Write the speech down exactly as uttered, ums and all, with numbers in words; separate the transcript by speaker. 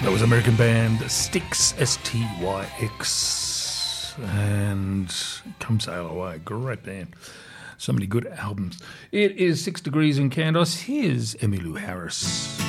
Speaker 1: That was American band Styx, S T Y X, and Come Sail Away. Great band. So many good albums. It is Six Degrees in Candos. Here's Emmylou Harris.